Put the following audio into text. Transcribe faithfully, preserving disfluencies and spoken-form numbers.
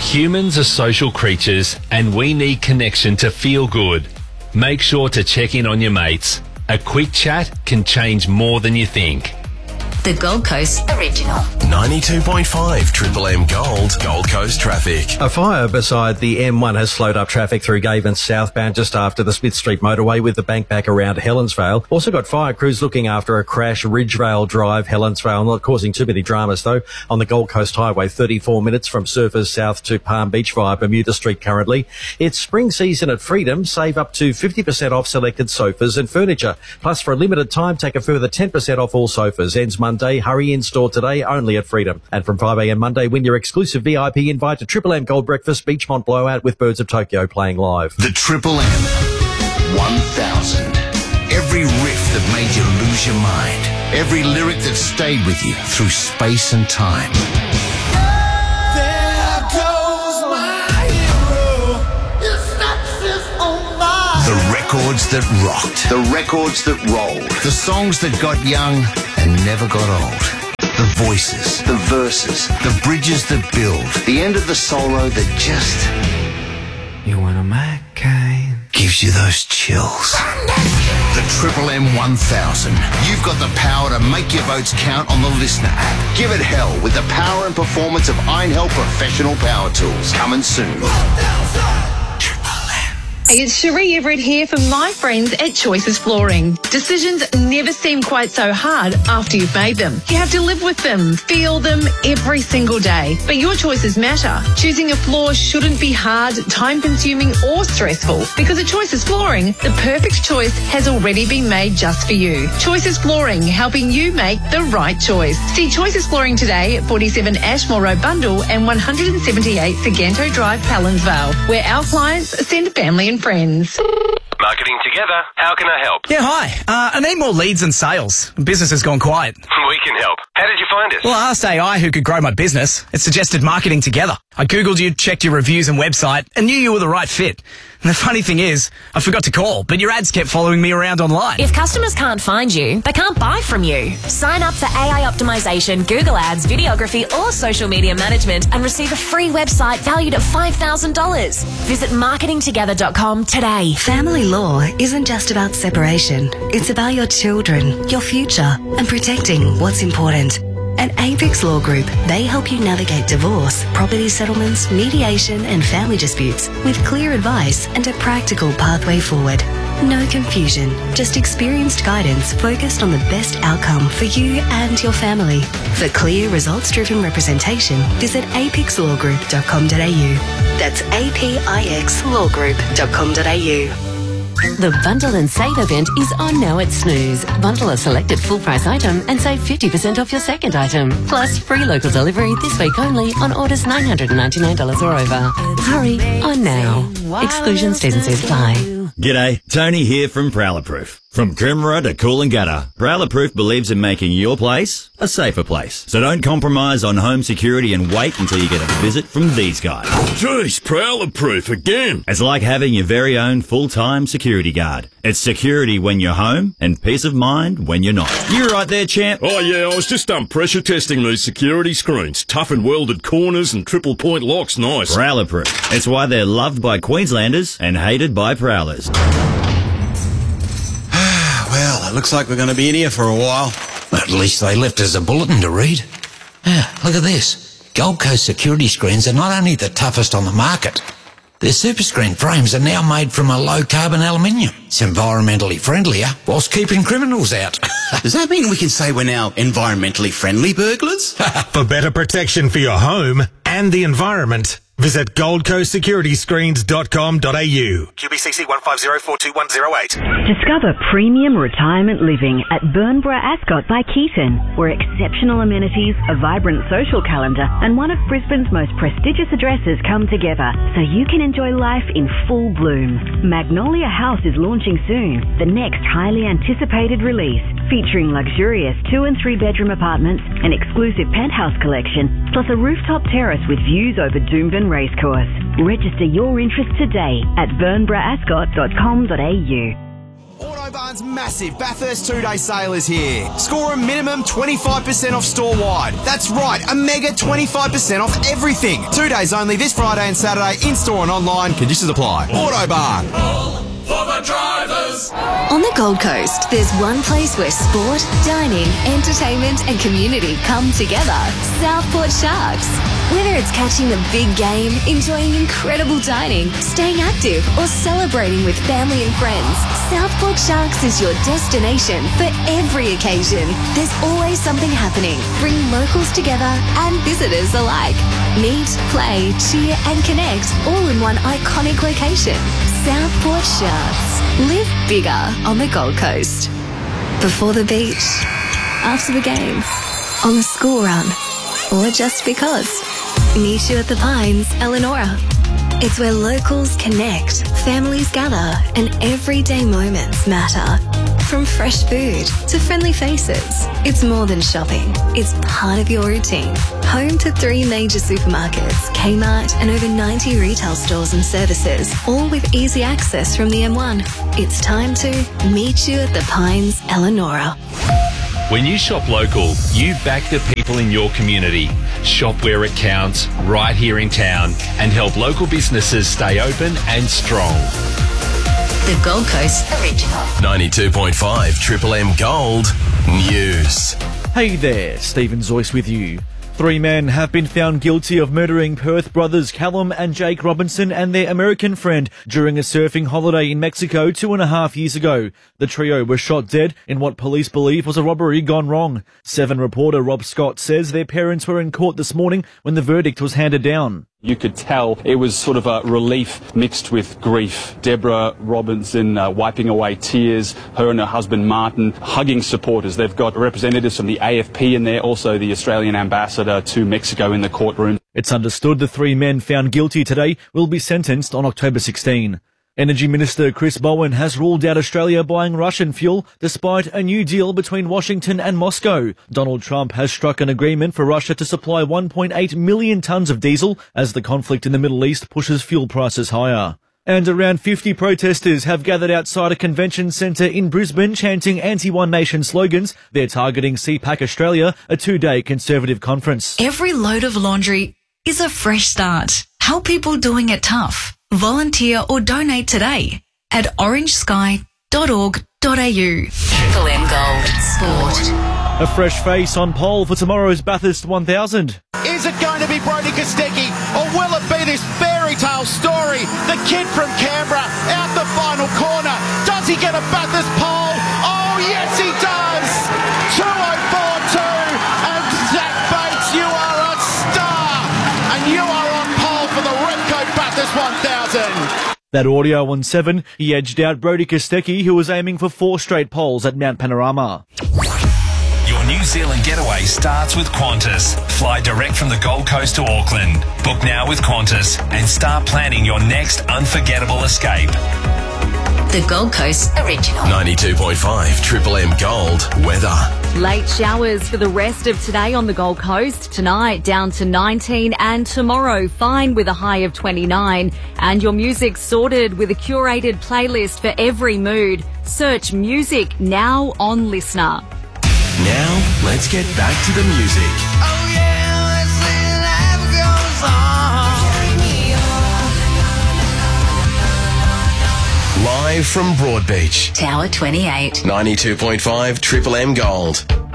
Humans are social creatures and we need connection to feel good. Make sure to check in on your mates. A quick chat can change more than you think. The Gold Coast Original. ninety-two point five Triple M Gold, Gold Coast traffic. A fire beside the M one has slowed up traffic through Gavin southbound just after the Smith Street motorway with the bank back around Helensvale. Also got fire crews looking after a crash Ridgevale Drive, Helensvale, not causing too many dramas though. On the Gold Coast Highway, thirty-four minutes from Surfers South to Palm Beach via Bermuda Street currently. It's spring season at Freedom. Save up to fifty percent off selected sofas and furniture. Plus for a limited time, take a further ten percent off all sofas. Ends Monday. Hurry in store today only at Freedom. And from five a.m. Monday, win your exclusive V I P invite to Triple M Gold Breakfast Beachmont Blowout with Birds of Tokyo playing live. The Triple M one thousand. Every riff that made you lose your mind. Every lyric that stayed with you through space and time. There goes my hero. His steps is on my The records that rocked. The records that rolled. The songs that got young and never got old. The voices, the verses, the bridges that build. The end of the solo that just... You want a Mac-Cane? Gives you those chills. The Triple M one thousand. You've got the power to make your votes count on the Listener app. Give it hell with the power and performance of Einhell Professional Power Tools. Coming soon. Hey, it's Cherie Everett here from my friends at Choices Flooring. Decisions never seem quite so hard after you've made them. You have to live with them, feel them every single day. But your choices matter. Choosing a floor shouldn't be hard, time-consuming or stressful because at Choices Flooring, the perfect choice has already been made just for you. Choices Flooring, helping you make the right choice. See Choices Flooring today at forty-seven Ashmore Road Bundle and one seventy-eight Saganto Drive, Pallinsvale, where our clients send family and friends. Marketing Together, how can I help? Yeah, hi. Uh, I need more leads and sales. Business has gone quiet. We can help. How did you find us? Well, I asked A I who could grow my business. It suggested Marketing Together. I Googled you, checked your reviews and website, and knew you were the right fit. And the funny thing is, I forgot to call, but your ads kept following me around online. If customers can't find you, they can't buy from you. Sign up for A I optimization, Google Ads, videography, or social media management and receive a free website valued at five thousand dollars. Visit marketing together dot com today. Family law isn't just about separation. It's about your children, your future, and protecting what's important. At Apex Law Group, they help you navigate divorce, property settlements, mediation, and family disputes with clear advice and a practical pathway forward. No confusion, just experienced guidance focused on the best outcome for you and your family. For clear, results-driven representation, visit apex law group dot com dot a u. That's A P I X law group dot com dot a u. The Bundle and Save event is on now at Snooze. Bundle a selected full price item and save fifty percent off your second item. Plus free local delivery this week only on orders nine hundred ninety-nine dollars or over. Hurry on now. Exclusions, T's and C's apply. G'day, Tony here from Prowler Proof. From Coomera to Coolangatta, Prowler Proof believes in making your place a safer place. So don't compromise on home security and wait until you get a visit from these guys. Jeez, Prowler Proof again. It's like having your very own full-time security guard. It's security when you're home and peace of mind when you're not. You right there, champ? Oh yeah, I was just um, pressure testing these security screens. Tough and welded corners and triple point locks, nice. Prowler Proof. It's why they're loved by Queenslanders and hated by Prowlers. Well, it looks like we're going to be in here for a while. At least they left us a bulletin to read. Yeah, look at this. Gold Coast security screens are not only the toughest on the market, their super screen frames are now made from a low-carbon aluminium. It's environmentally friendlier whilst keeping criminals out. Does that mean we can say we're now environmentally friendly burglars? For better protection for your home and the environment, visit gold coast security screens dot com dot a u. Q B C C one five zero four two one zero eight. Discover premium retirement living at Burnborough Ascot by Keaton, where exceptional amenities, a vibrant social calendar, and one of Brisbane's most prestigious addresses come together so you can enjoy life in full bloom. Magnolia House is launching soon, the next highly anticipated release, featuring luxurious two and three bedroom apartments, an exclusive penthouse collection, plus a rooftop terrace with views over Doomben Racecourse. Register your interest today at burnborough ascot dot com dot a u. Autobarn's massive Bathurst two-day sale is here. Score a minimum twenty-five percent off store-wide. That's right, a mega twenty-five percent off everything. Two days only this Friday and Saturday, in-store and online. Conditions apply. Autobarn. All for the drivers. On the Gold Coast, there's one place where sport, dining, entertainment and community come together. Southport Sharks. Whether it's catching the big game, enjoying incredible dining, staying active or celebrating with family and friends, Southport Sharks is your destination for every occasion. There's always something happening. Bring locals together and visitors alike. Meet, play, cheer and connect all in one iconic location. Southport Sharks. Live bigger on the Gold Coast. Before the beach, after the game, on the school run, or just because. Meet you at the Pines, Eleonora. It's where locals connect, families gather, and everyday moments matter. From fresh food to friendly faces, it's more than shopping. It's part of your routine. Home to three major supermarkets, Kmart, and over ninety retail stores and services, all with easy access from the M one. It's time to meet you at the Pines, Eleonora. When you shop local, you back the people in your community. Shop where it counts, right here in town, and help local businesses stay open and strong. The Gold Coast Original. ninety-two point five Triple M Gold News. Hey there, Stephen Zoyce with you. Three men have been found guilty of murdering Perth brothers Callum and Jake Robinson and their American friend during a surfing holiday in Mexico two and a half years ago. The trio were shot dead in what police believe was a robbery gone wrong. Seven reporter Rob Scott says their parents were in court this morning when the verdict was handed down. You could tell it was sort of a relief mixed with grief. Deborah Robinson uh, wiping away tears, her and her husband Martin hugging supporters. They've got representatives from the A F P in there, also the Australian ambassador to Mexico in the courtroom. It's understood the three men found guilty today will be sentenced on October sixteenth. Energy Minister Chris Bowen has ruled out Australia buying Russian fuel despite a new deal between Washington and Moscow. Donald Trump has struck an agreement for Russia to supply one point eight million tonnes of diesel as the conflict in the Middle East pushes fuel prices higher. And around fifty protesters have gathered outside a convention centre in Brisbane chanting anti-One Nation slogans. They're targeting C PAC Australia, a two-day Conservative conference. Every load of laundry is a fresh start. Help people doing it tough. Volunteer or donate today at orange sky dot org dot a u. Triple M Gold Sport. A fresh face on pole for tomorrow's Bathurst one thousand. Is it going to be Brodie Kostecki, or will it be this fairy tale story? The kid from Canberra out the final corner. Does he get a Bathurst pole? Oh yes he does. two oh four two, and Zach Bates, you are a star, and you are on pole for the Repco Bathurst one thousand. That audio on seven, he edged out Brodie Kostecki, who was aiming for four straight poles at Mount Panorama. Your New Zealand getaway starts with Qantas. Fly direct from the Gold Coast to Auckland. Book now with Qantas and start planning your next unforgettable escape. The Gold Coast Original. ninety-two point five Triple M Gold Weather. Late showers for the rest of today on the Gold Coast. Tonight down to nineteen, and tomorrow fine with a high of twenty-nine. And your music sorted with a curated playlist for every mood. Search music now on Listener. Now, let's get back to the music. Oh yeah, let's see life goes on. Live from Broadbeach. Tower twenty-eight. ninety-two point five Triple M Gold.